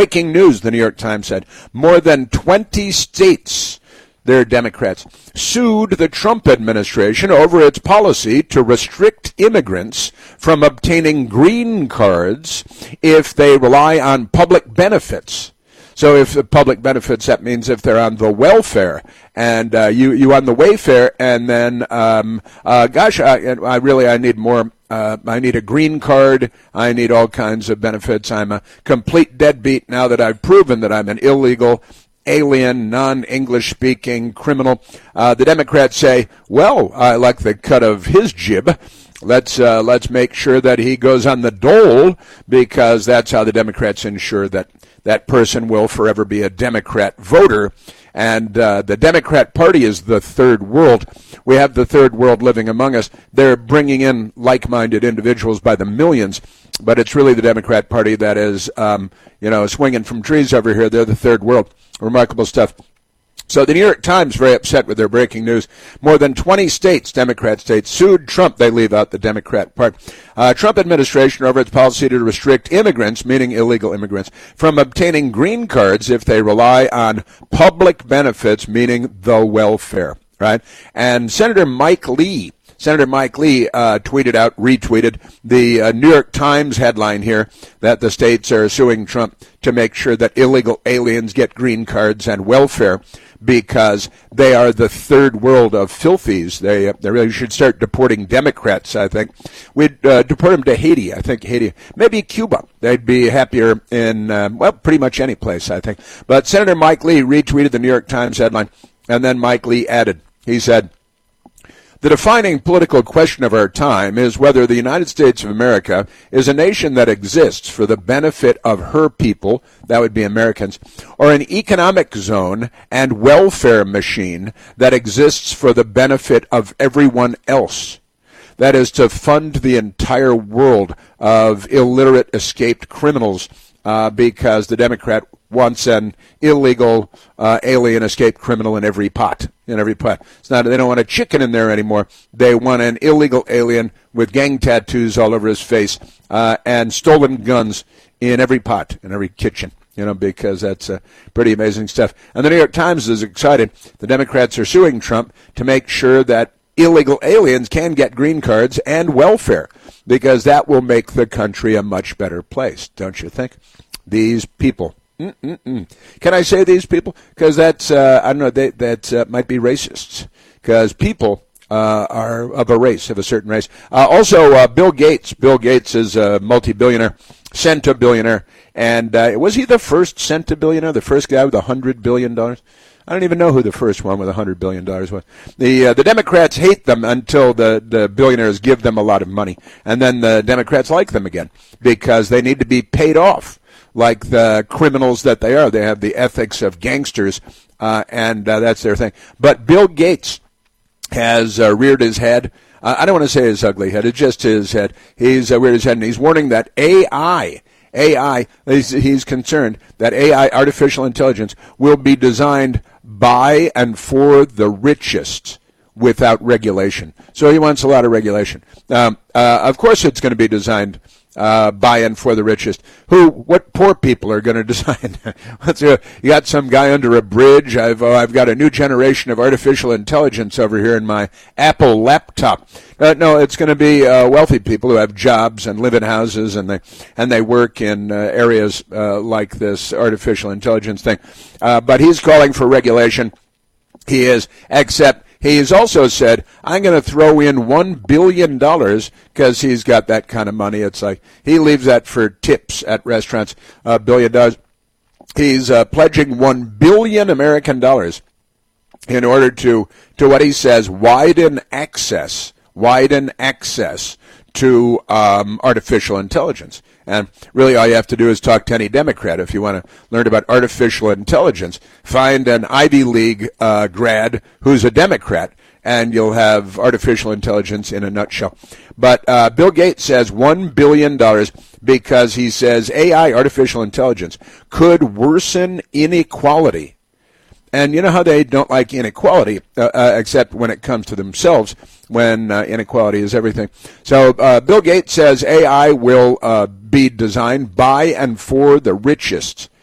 breaking news, the New York Times said. More than 20 states, they're Democrats, sued the Trump administration over its policy to restrict immigrants from obtaining green cards if they rely on public benefits. So if the public benefits, that means if they're on the welfare and you on the Wayfair, and then I need more. I need a green card. I need all kinds of benefits. I'm a complete deadbeat now that I've proven that I'm an illegal alien, non-English speaking criminal. The Democrats say, well, I like the cut of his jib. Let's make sure that he goes on the dole, because that's how the Democrats ensure that that person will forever be a Democrat voter. And the Democrat Party is the third world. We have the third world living among us. They're bringing in like-minded individuals by the millions, but it's really the Democrat Party that is, swinging from trees over here. They're the third world. Remarkable stuff. So the New York Times very upset with their breaking news. More than 20 states, Democrat states, sued Trump. They leave out the Democrat part. Trump administration over its policy to restrict immigrants, meaning illegal immigrants, from obtaining green cards if they rely on public benefits, meaning the welfare, right? And Senator Mike Lee retweeted the New York Times headline here that the states are suing Trump to make sure that illegal aliens get green cards and welfare, because they are the third world of filthies. They really should start deporting Democrats, I think. We'd deport them to Haiti, maybe Cuba. They'd be happier in, pretty much any place, I think. But Senator Mike Lee retweeted the New York Times headline, and then Mike Lee added, he said, "The defining political question of our time is whether the United States of America is a nation that exists for the benefit of her people," that would be Americans, "or an economic zone and welfare machine that exists for the benefit of everyone else. That is, to fund the entire world of illiterate escaped criminals, because the Democrat wants an illegal alien escaped criminal in every pot. It's not. They don't want a chicken in there anymore. They want an illegal alien with gang tattoos all over his face and stolen guns in every pot, in every kitchen. Because that's pretty amazing stuff. And the New York Times is excited. The Democrats are suing Trump to make sure that illegal aliens can get green cards and welfare, because that will make the country a much better place, don't you think? These people. Can I say these people? Because that's, I don't know, that might be racists. Because people are of a race, of a certain race. Also, Bill Gates. Bill Gates is a multi-billionaire, centibillionaire. And was he the first centibillionaire, the first guy with $100 billion? I don't even know who the first one with $100 billion was. The Democrats hate them until the billionaires give them a lot of money. And then the Democrats like them again, because they need to be paid off like the criminals that they are. They have the ethics of gangsters, and that's their thing. But Bill Gates has reared his head. I don't want to say his ugly head. It's just his head. He's reared his head, and he's warning that AI, he's concerned that AI, artificial intelligence, will be designed by and for the richest without regulation. So he wants a lot of regulation. Of course it's going to be designed by and for the richest. What poor people are going to decide? You got some guy under a bridge. I've got a new generation of artificial intelligence over here in my Apple laptop. No, it's going to be wealthy people who have jobs and live in houses, and they work in areas like this artificial intelligence thing. But he's calling for regulation. He is, except he has also said, I'm going to throw in $1 billion, because he's got that kind of money. It's like he leaves that for tips at restaurants, $1 billion. He's pledging $1 billion American dollars in order to what he says, widen access to artificial intelligence. And really all you have to do is talk to any Democrat if you want to learn about artificial intelligence. Find an Ivy League grad who's a Democrat, and you'll have artificial intelligence in a nutshell. But Bill Gates says $1 billion because he says AI, artificial intelligence, could worsen inequality. And you know how they don't like inequality, except when it comes to themselves, when inequality is everything. So Bill Gates says AI will be designed by and for the richest